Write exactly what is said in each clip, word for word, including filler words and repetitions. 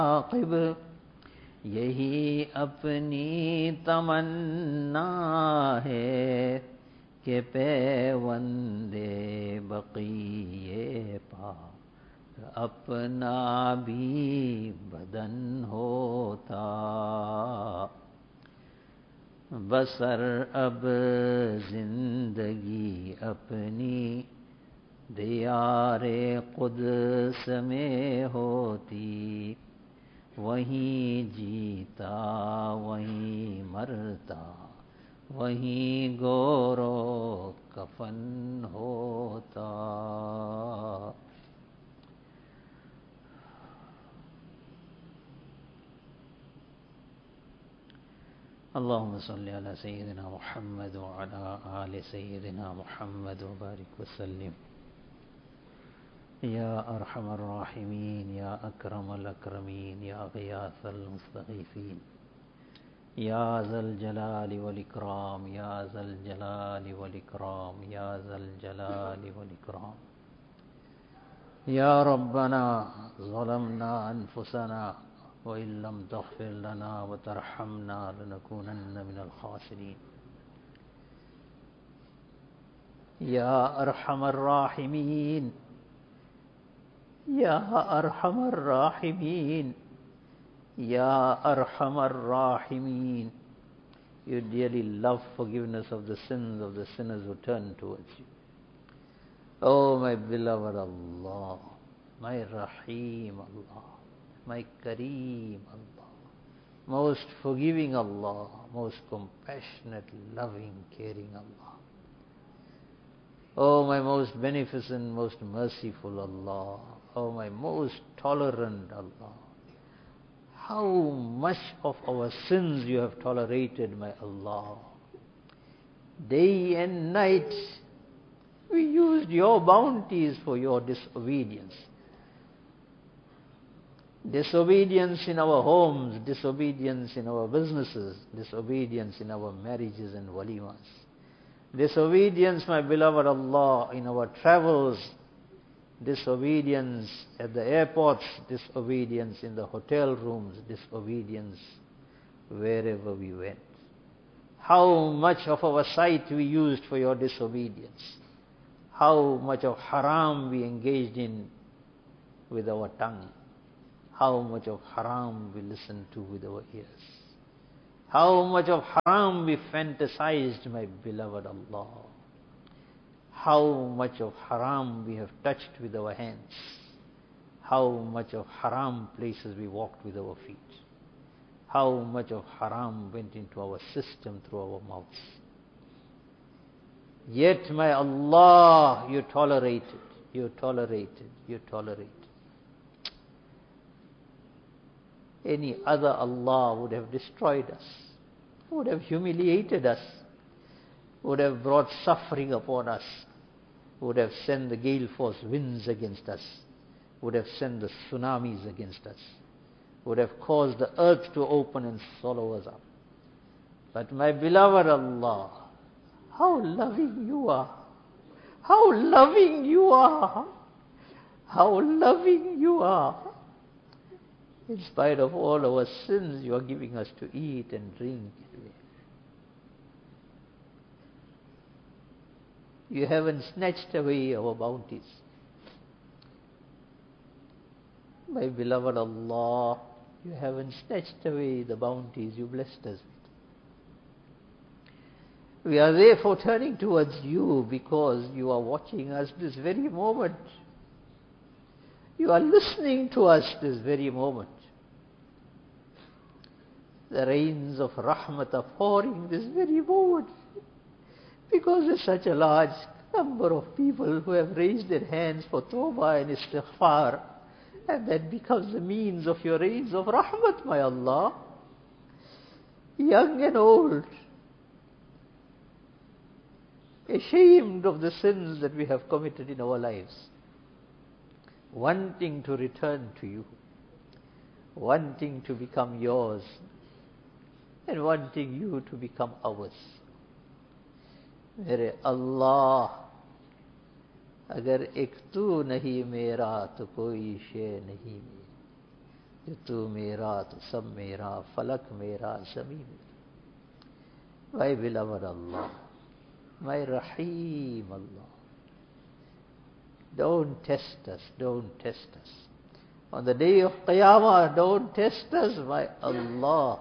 आक़िब यही अपनी तमन्ना है कि पैवंदे बक़िये पाक अपना भी बदन होता। बसर अब जिंदगी अपनी दियारे क़ुद्स में होती, वहीं जीता वहीं मरता, वहीं गोरो कफन होता। अल्लाहुम्मा सल्लि अला सय्यिदिना मुहम्मद व अला आलि सय्यिदिना मुहम्मद व बारिक व सल्लिम। या अरहमर राहिमीन, या अकरमल अकरमीन, या ग़ियासल मुस्तग़ीसीन, या ज़ल जलालि वल इकराम, या ज़ल जलालि वल इकराम, या ज़ल जलालि वल इकराम। या रब्बना ज़लमना अनफुसना व इल्लम तग़फ़िर लना व तरहमना लनकूनन्न मिनल ख़ासिरीन। या अरहमर राहिमीन, या अरहमर राहिमीन, या अरहमर राहिमीन. You dearly love forgiveness of the sins of the sinners who turn towards you. Oh, my beloved Allah, my Rahim Allah, my Kareem Allah, most forgiving Allah, most compassionate, loving, caring Allah. Oh, my most beneficent, most merciful Allah. Oh, my most tolerant Allah. How much of our sins you have tolerated, my Allah. Day and night we used your bounties for your disobedience. Disobedience in our homes, disobedience in our businesses, disobedience in our marriages and walimas. Disobedience, my beloved Allah, in our travels, disobedience at the airports, disobedience in the hotel rooms, disobedience wherever we went. How much of our sight we used for your disobedience. How much of haram we engaged in with our tongue. How much of haram we listened to with our ears. How much of haram we fantasized, my beloved Allah. How much of haram we have touched with our hands. How much of haram places we walked with our feet. How much of haram went into our system through our mouths. Yet, my Allah, you tolerated, you tolerated, you tolerated. Any other Allah would have destroyed us, would have humiliated us, would have brought suffering upon us, would have sent the gale force winds against us, would have sent the tsunamis against us, would have caused the earth to open and swallow us up. But my beloved Allah, how loving you are, how loving you are, how loving you are. In spite of all our sins, you are giving us to eat and drink. You haven't snatched away our bounties. My beloved Allah, you haven't snatched away the bounties you blessed us with. We are therefore turning towards you because you are watching us this very moment. You are listening to us this very moment. The rains of rahmat are pouring this very moment. Because there's such a large number of people who have raised their hands for tawbah and istighfar, and that becomes the means of your rains of rahmat, my Allah. Young and old, ashamed of the sins that we have committed in our lives, wanting to return to you, wanting to become yours, and wanting you to become ours. मेरे अल्लाह, अगर एक तू नहीं मेरा तो कोई शे नहीं मेरा. कि तू मेरा तो सब मेरा, falak मेरा, ज़मीन मेरा. My beloved Allah, my Rahim Allah, don't test us, don't test us. On the day of Qiyamah, don't test us, my Allah.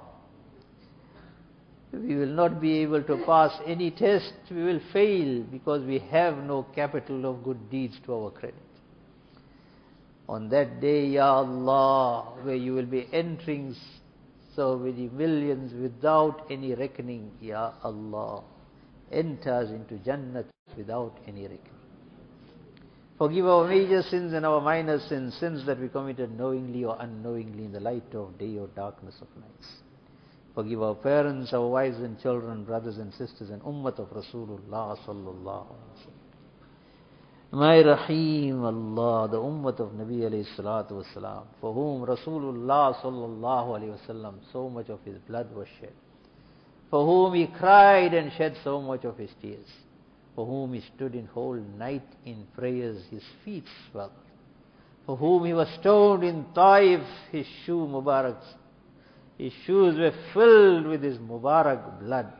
We will not be able to pass any test, we will fail because we have no capital of good deeds to our credit. On that day, Ya Allah, where you will be entering so many millions without any reckoning, Ya Allah, enters into Jannat without any reckoning. Forgive our major sins and our minor sins, sins that we committed knowingly or unknowingly in the light of day or darkness of nights. Forgive our parents, our wives and children, brothers and sisters, and Ummat of Rasulullah sallallahu alaihi wasallam. My Rahim Allah, the Ummat of Nabi alayhi salatu wasalam, for whom Rasulullah sallallahu alayhi wasallam so much of his blood was shed, for whom he cried and shed so much of his tears, for whom he stood in whole night in prayers, his feet swelled, for whom he was stoned in Taif, his shoe Mubarak, his shoes were filled with his Mubarak blood.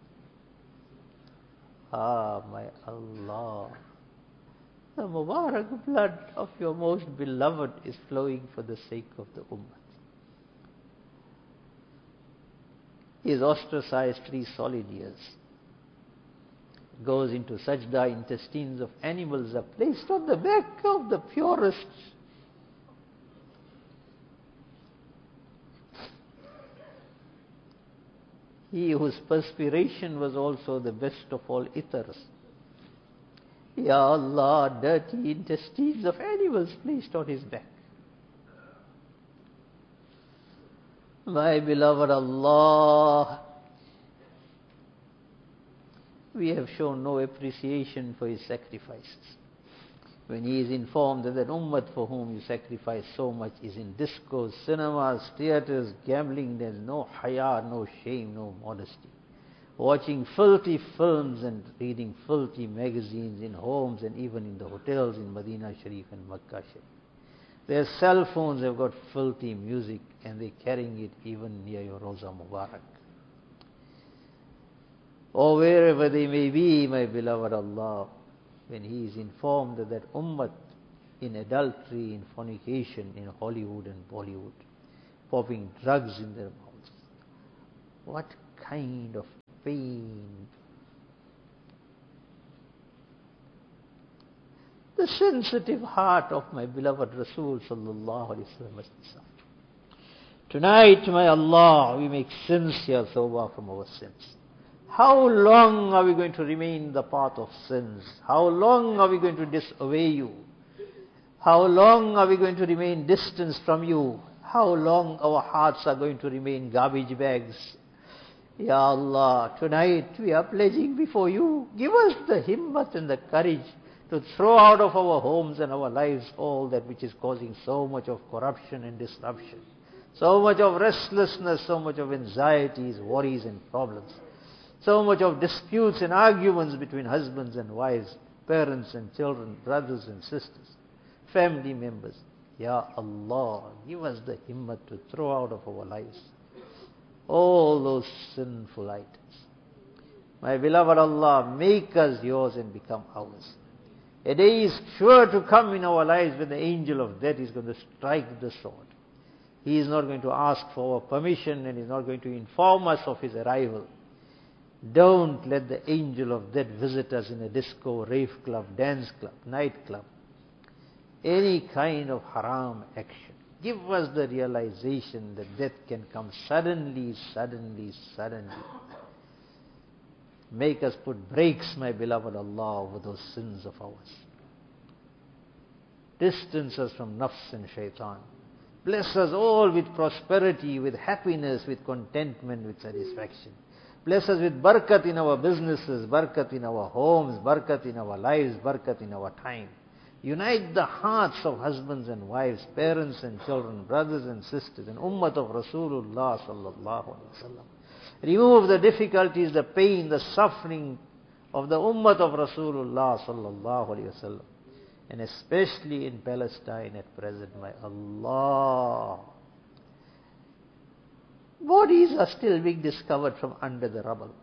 Ah, my Allah, the Mubarak blood of your most beloved is flowing for the sake of the Ummah. He is ostracized three solid years. Goes into sajda, intestines of animals are placed on the back of the purest. He whose perspiration was also the best of all ithers. Ya Allah, dirty intestines of animals placed on his back. My beloved Allah, we have shown no appreciation for his sacrifices. When he is informed that that Ummah for whom you sacrifice so much is in discos, cinemas, theatres, gambling, there is no haya, no shame, no modesty. Watching filthy films and reading filthy magazines in homes and even in the hotels in Medina Sharif and Makkah Sharif. Their cell phones have got filthy music and they're carrying it even near your Roza Mubarak. Or wherever they may be, my beloved Allah, when he is informed that that Ummah in adultery, in fornication, in Hollywood and Bollywood, popping drugs in their mouths, what kind of pain. The sensitive heart of my beloved Rasul sallallahu alaihi wasallam must be soft. Tonight, my Allah, we make sincere tawbah from our sins. How long are we going to remain in the path of sins? How long are we going to disobey you? How long are we going to remain distant from you? How long our hearts are going to remain garbage bags? Ya Allah, tonight we are pledging before you, give us the himmat and the courage to throw out of our homes and our lives all that which is causing so much of corruption and disruption, so much of restlessness, so much of anxieties, worries and problems, so much of disputes and arguments between husbands and wives, parents and children, brothers and sisters, family members. Ya Allah, give us the himmat to throw out of our lives all those sinful items. My beloved Allah, make us yours and become ours. A day is sure to come in our lives when the angel of death is going to strike the sword. He is not going to ask for our permission and is not going to inform us of his arrival. Don't let the angel of death visit us in a disco, rave club, dance club, night club. Any kind of haram action. Give us the realization that death can come suddenly, suddenly, suddenly. Make us put brakes, my beloved Allah, over those sins of ours. Distance us from nafs and shaitan. Bless us all with prosperity, with happiness, with contentment, with satisfaction. Bless us with barakat in our businesses, barakat in our homes, barakat in our lives, barakat in our time. Unite the hearts of husbands and wives, parents and children, brothers and sisters, and Ummah of Rasulullah sallallahu alaihi wasallam. Remove the difficulties, the pain, the suffering of the Ummah of Rasulullah sallallahu alaihi wasallam, and especially in Palestine at present, my Allah. Bodies are still being discovered from under the rubble.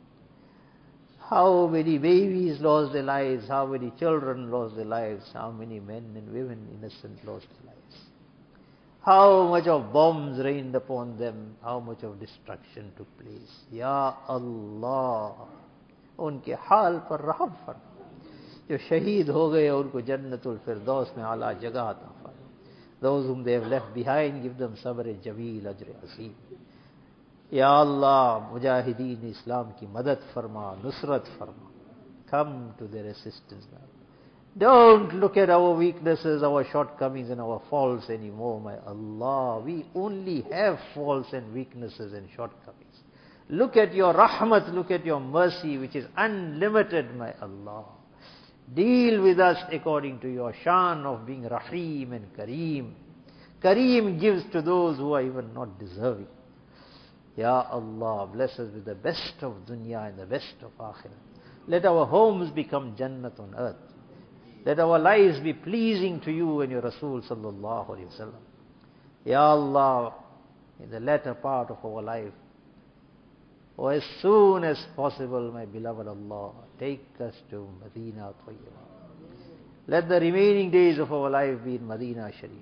How many babies lost their lives, how many children lost their lives, how many men and women innocent lost their lives. How much of bombs rained upon them, how much of destruction took place. Ya Allah, unke haal par raham farma. जो शहीद हो गए उनको जन्नतुल फिरदौस में आला जगह अता फरमा. Those whom they have left behind, give them sabr jameel, ajr azeem. Ya Allah, mujahideen Islam ki madad farma, nusrat farma. Come to their assistance now. Don't look at our weaknesses, our shortcomings and our faults anymore, my Allah. We only have faults and weaknesses and shortcomings. Look at your rahmat, look at your mercy, which is unlimited, my Allah. Deal with us according to your shan of being Rahim and Kareem. Kareem gives to those who are even not deserving. Ya Allah, bless us with the best of dunya and the best of akhirah. Let our homes become Jannat on earth. Let our lives be pleasing to you and your Rasul sallallahu alayhi wa sallam. Ya Allah, in the latter part of our life, or as soon as possible, my beloved Allah, take us to Medina Tayyibah. Let the remaining days of our life be in Medina Sharif.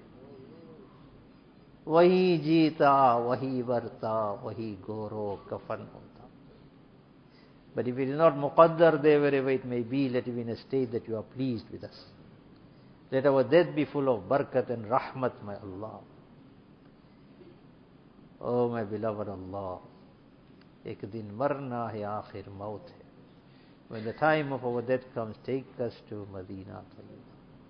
Wahi jeeta, wahi varta, wahi goro kafan hota. But if it is not muqaddar there, wherever it may be, let it be in a state that you are pleased with us. Let our death be full of barakat and rahmat, my Allah. Oh, my beloved Allah. Ek din marna hai, aakhir maut hai. When the time of our death comes, take us to Medina Tayyibah.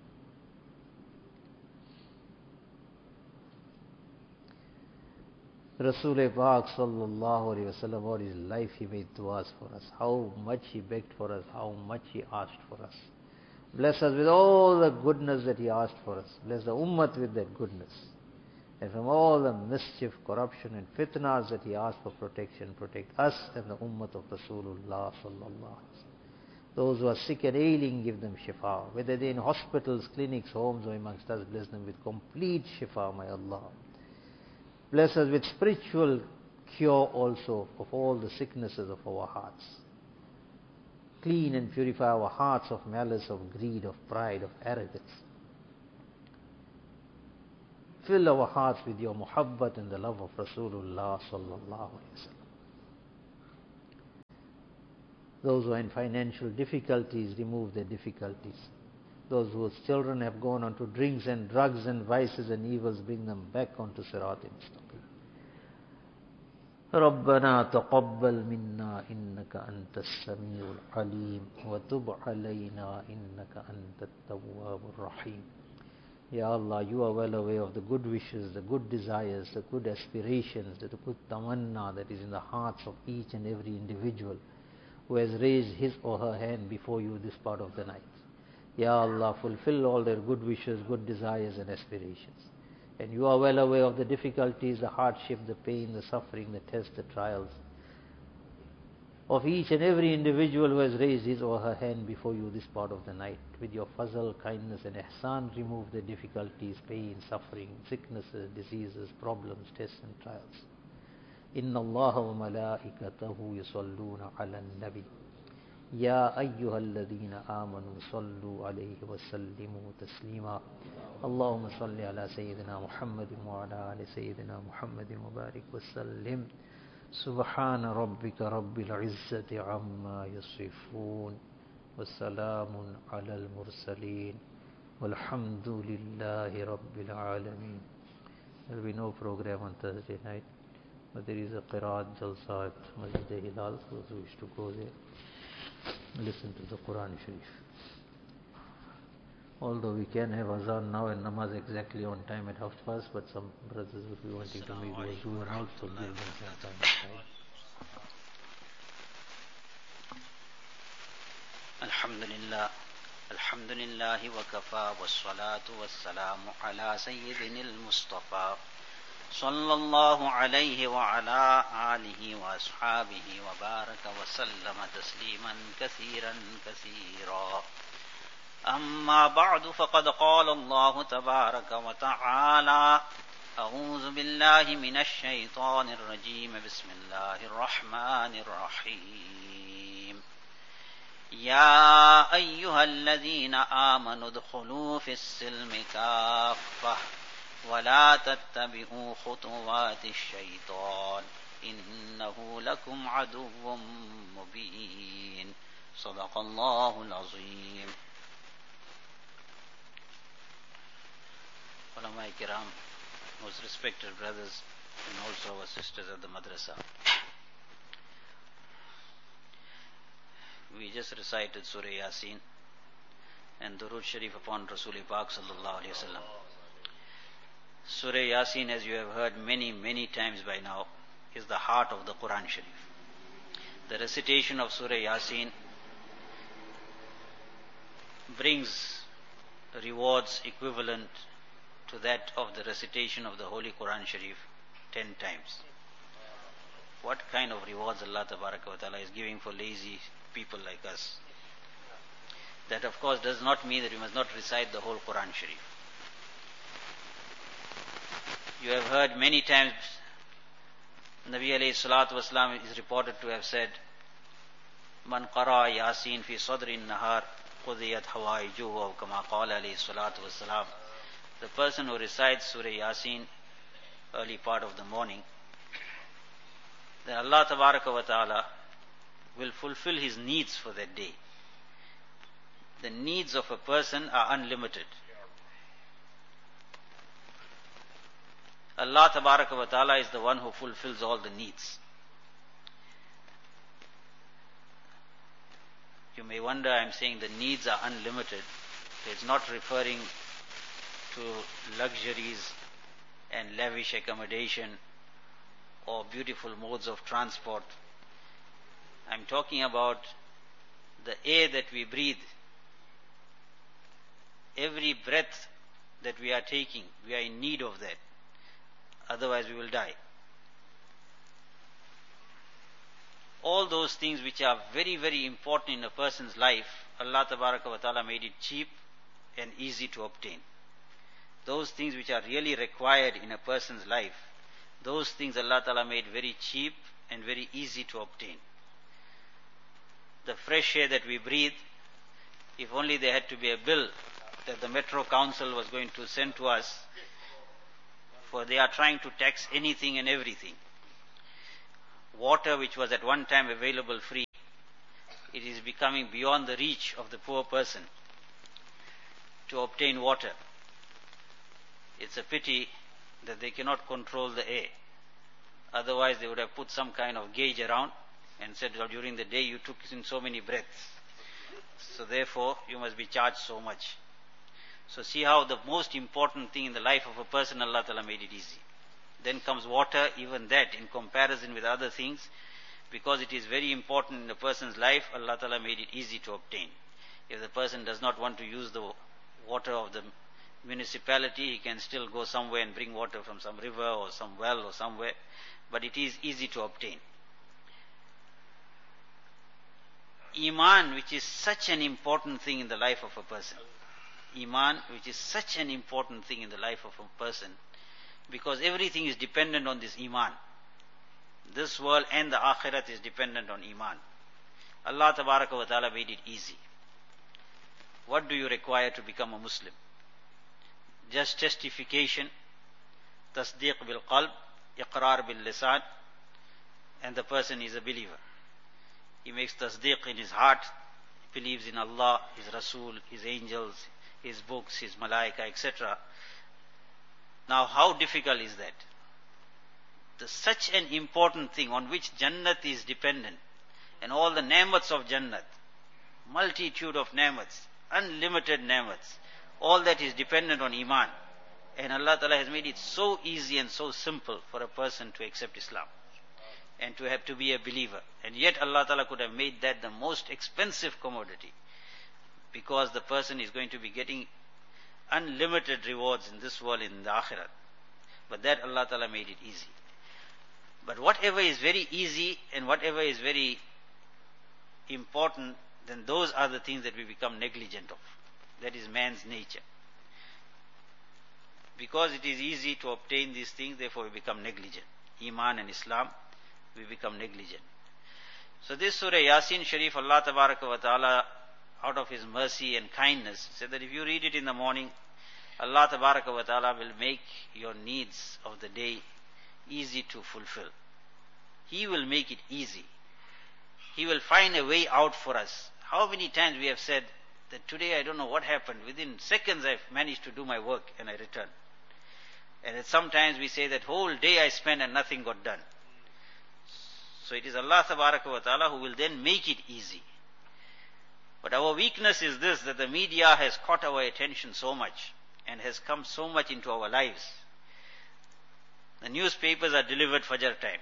Rasul Pak sallallahu alayhi wa sallam, all his life he made du'as for us. How much he begged for us, how much he asked for us. Bless us with all the goodness that he asked for us. Bless the ummah with that goodness. And from all the mischief, corruption and fitnas that he asked for protection, protect us and the ummah of Rasulullah sallallahu alayhi wa sallam. Those who are sick and ailing, give them shifa. Whether they're in hospitals, clinics, homes or amongst us, bless them with complete shifa, my Allah. Bless us with spiritual cure also of all the sicknesses of our hearts. Clean and purify our hearts of malice, of greed, of pride, of arrogance. Fill our hearts with your muhabbat and the love of Rasulullah sallallahu alaihi wasallam. Those who are in financial difficulties, remove their difficulties. Those whose children have gone on to drinks and drugs and vices and evils, bring them back onto Sirat al-Mustaqim. ربنا تقبل منا إنك أنت السميع العليم وتب علينا إنك أنت التواب الرحيم. Ya Allah, you are well aware of the good wishes, the good desires, the good aspirations, the good tamanna that is in the hearts of each and every individual who has raised his or her hand before you this part of the night. Ya Allah, fulfill all their good wishes, good desires and aspirations. And you are well aware of the difficulties, the hardship, the pain, the suffering, the tests, the trials of each and every individual who has raised his or her hand before you this part of the night. With your fazl, kindness and ihsan, remove the difficulties, pain, suffering, sicknesses, diseases, problems, tests and trials. Inna Allah wa malaikatahu yusalluna ala nabi. Ya ayyuhalladhina amanu sallu alayhi wa sallimu taslima. Allahumma salli ala Sayyidina Muhammadin wa ala ali Sayyidina Muhammadin wa barik wa sallim. Subhana rabbika rabbil izzati amma yasifun. Wa salamun ala al-mursaleen. Walhamdulillahi rabbil alameen. There will be no program on Thursday night, but there is a Qiraat Jalsa at Masjid Hilal for those who wish to go there. Listen to the Quran Sharif. Although we can have azan now and namaz exactly on time at half past, but some brothers would be wanting to make wuzu and also give them some time aside. Alhamdulillah. Alhamdulillah wa kafa wa salatu wa salamu ala sayyidina al-Mustafa sallallahu alayhi wa ala alihi wa ashabihi wa baraka wa sallama tasliman kathiran kathira. أما بعد فقد قال الله تبارك وتعالى أعوذ بالله من الشيطان الرجيم بسم الله الرحمن الرحيم يا أيها الذين آمنوا ادخلوا في السلم كافة ولا تتبعوا خطوات الشيطان إنه لكم عدو مبين صدق الله العظيم. Ulama Kiram, most respected brothers and also our sisters at the madrasa. We just recited Surah Yasin and Durood Sharif upon Rasul Pak sallallahu alayhi wa sallam. Surah Yasin, as you have heard many, many times by now, is the heart of the Quran Sharif. The recitation of Surah Yasin brings rewards equivalent to that of the recitation of the Holy Quran Sharif ten times. What kind of rewards Allah Tabaraka wa Ta'ala is giving for lazy people like us? That of course does not mean that we must not recite the whole Quran Sharif. You have heard many times Nabi alayhi salatu wasalam is reported to have said, Man qara Yasin fi sadri nahar qudiyat hawaijuhu aw kama qala alayhi salatu wasalam. The person who recites Surah Yasin early part of the morning, then Allah Tabaraka wa Ta'ala will fulfill his needs for that day. The needs of a person are unlimited. Allah Tabaraka wa Ta'ala is the one who fulfills all the needs. You may wonder, I am saying the needs are unlimited. It's not referring to luxuries and lavish accommodation or beautiful modes of transport. I'm talking about the air that we breathe. Every breath that we are taking, we are in need of that. Otherwise we will die. All those things which are very, very important in a person's life, Allah Tabaraka wa Ta'ala made it cheap and easy to obtain. Those things which are really required in a person's life, those things Allah Ta'ala made very cheap and very easy to obtain. The fresh air that we breathe, if only there had to be a bill that the Metro Council was going to send to us, for they are trying to tax anything and everything. Water, which was at one time available free, it is becoming beyond the reach of the poor person to obtain water. It's a pity that they cannot control the air. Otherwise they would have put some kind of gauge around and said, well, during the day you took in so many breaths, so therefore you must be charged so much. So see how the most important thing in the life of a person, Allah Ta'ala made it easy. Then comes water, even that in comparison with other things, because it is very important in a person's life, Allah Ta'ala made it easy to obtain. If the person does not want to use the water of the municipality, he can still go somewhere and bring water from some river or some well or somewhere, but it is easy to obtain. Iman, which is such an important thing in the life of a person. Iman, which is such an important thing in the life of a person, because everything is dependent on this Iman. This world and the Akhirat is dependent on Iman. Allah Tabaraka wa Ta'ala made it easy. What do you require to become a Muslim? Just testification, tasdeeq bil qalb, iqrar bil lisan, and the person is a believer. He makes tasdeeq in his heart, he believes in Allah, His Rasul, His angels, His books, His malaika, et cetera. Now how difficult is that? The, such an important thing on which Jannat is dependent, and all the ni'mats of Jannat, multitude of ni'mats, unlimited ni'mats, all that is dependent on Iman. And Allah Ta'ala has made it so easy and so simple for a person to accept Islam and to have to be a believer. And yet Allah Ta'ala could have made that the most expensive commodity, because the person is going to be getting unlimited rewards in this world and in the Akhirat. But that Allah Ta'ala made it easy. But whatever is very easy and whatever is very important, then those are the things that we become negligent of. That is man's nature. because it is easy to obtain these things, therefore we become negligent. Iman and Islam, we become negligent. So this Surah Yasin Sharif, Allah Tabaraka wa Ta'ala, out of His mercy and kindness, said that if you read it in the morning, Allah Tabaraka wa Ta'ala will make your needs of the day easy to fulfill. He will make it easy. He will find a way out for us. How many times we have said that today I don't know what happened. Within seconds I've managed to do my work and I return. And sometimes we say that whole day I spent and nothing got done. So it is Allah Tabaraka wa Ta'ala who will then make it easy. But our weakness is this, that the media has caught our attention so much and has come so much into our lives. The newspapers are delivered Fajr time.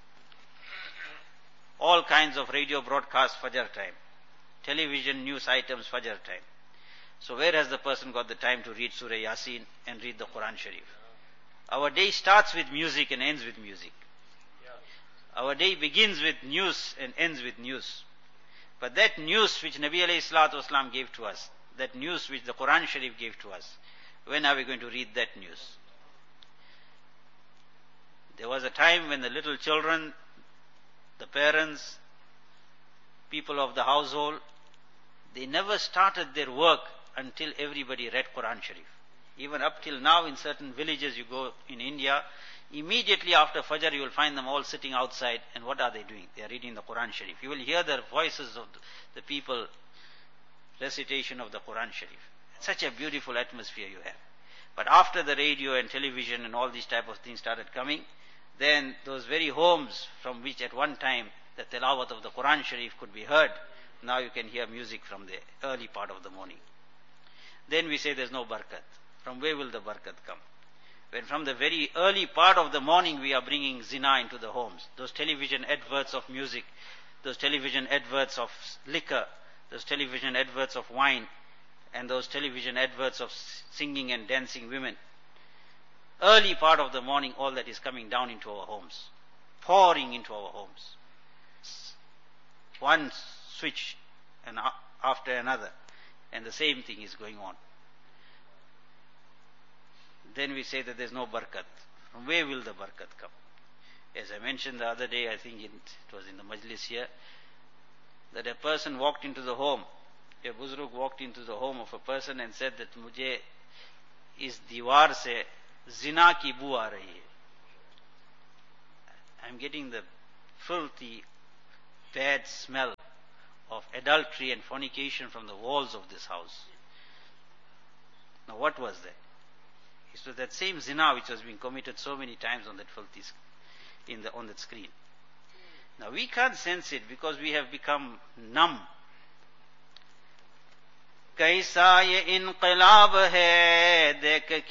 All kinds of radio broadcasts Fajr time. Television news items Fajr time. So where has the person got the time to read Surah Yasin and read the Quran Sharif? Our day starts with music and ends with music. Our day begins with news and ends with news. But that news which Nabi alayhi salatu wasalam gave to us, that news which the Quran Sharif gave to us, when are we going to read that news? There was a time when the little children, the parents, people of the household, they never started their work until everybody read Quran Sharif. Even up till now in certain villages you go in India, immediately after Fajr you will find them all sitting outside, and what are they doing? They are reading the Quran Sharif. You will hear the voices of the people, recitation of the Quran Sharif. Such a beautiful atmosphere you have. But after the radio and television and all these type of things started coming, then those very homes from which at one time the tilawat of the Quran Sharif could be heard, now you can hear music from the early part of the morning. Then we say there's no barakat. From where will the barakat come? When from the very early part of the morning we are bringing zina into the homes, those television adverts of music, those television adverts of liquor, those television adverts of wine, and those television adverts of singing and dancing women. Early part of the morning, all that is coming down into our homes, pouring into our homes. One switch and after another, and the same thing is going on. Then we say that there's no barakat. From where will the barakat come? As I mentioned the other day, I think it, it was in the majlis here, that a person walked into the home, a buzrug walked into the home of a person and said that mujhe is diwar se zina ki boo aa rahi hai. I'm getting the filthy, bad smell of adultery and fornication from the walls of this house. Now what was that? It was that same zina which was being committed so many times on that filthy, in the, on that screen. Now we can't sense it because we have become numb. कैसा ये इनकलाब है देख